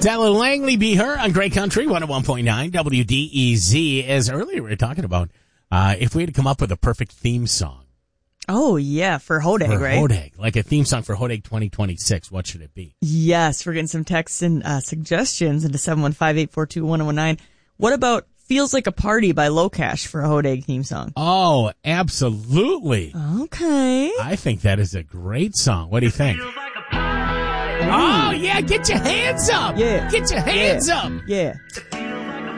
Della Langley Be Her on Great Country 101.9 WDEZ. As earlier we were talking about, if we had to come up with a perfect theme song. Oh, yeah, for Hodag, right? Hodag, like a theme song for Hodag 2026. What should it be? Yes, we're getting some texts and suggestions into 715-842-1019. What about Feels Like a Party by Locash for a Hodag theme song? Oh, absolutely. Okay. I think that is a great song. What do you think? Oh, yeah, get your hands up. Yeah. Get your hands up. Yeah.